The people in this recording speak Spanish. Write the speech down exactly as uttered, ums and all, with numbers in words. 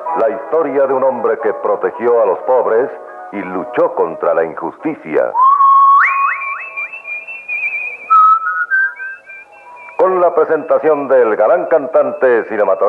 La historia de un hombre que protegió a los pobres y luchó contra la injusticia. Con la presentación del galán cantante cinematográfico